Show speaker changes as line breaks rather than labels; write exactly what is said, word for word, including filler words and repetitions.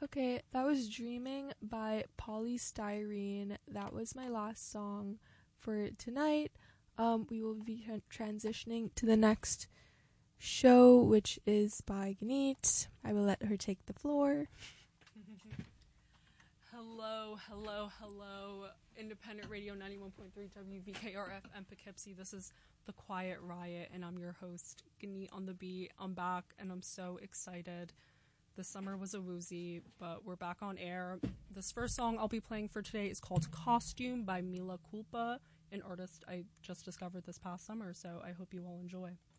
Okay, that was Dreaming by Polystyrene. That was my last song for tonight. Um, we will be tra- transitioning to the next show, which is by Ganit. I will let her take the floor.
Hello, hello, hello. Independent Radio ninety-one point three W V K R F M Poughkeepsie. This is The Quiet Riot, and I'm your host, Ganit on the beat. I'm back, and I'm so excited. The summer was a woozy, but we're back on air. This first song I'll be playing for today is called Costume by Mila Culpa, an artist I just discovered this past summer, so I hope you all enjoy.